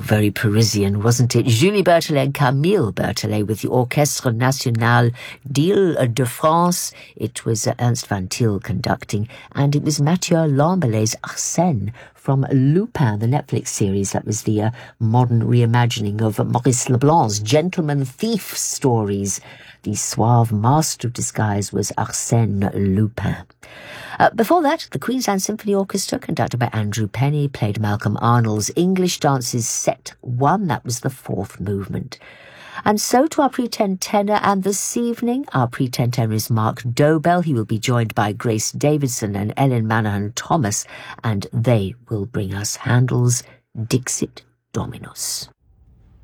very Parisian, wasn't it? Julie Berthelet and Camille Berthelet with the Orchestre National d'Île-de-France. It was Ernst Van Til conducting, and it was Mathieu Lamberlet's Arsène from Lupin, the Netflix series. That was the modern reimagining of Maurice Leblanc's gentleman thief stories. The suave master of disguise was Arsène Lupin. Before that, the Queensland Symphony Orchestra, conducted by Andrew Penny, played Malcolm Arnold's English Dances Set 1. That was the fourth movement. And so to our pretend tenor, and this evening our pretend tenor is Mark Dobell. He will be joined by Grace Davidson and Ellen Manahan Thomas, and they will bring us Handel's Dixit Dominus.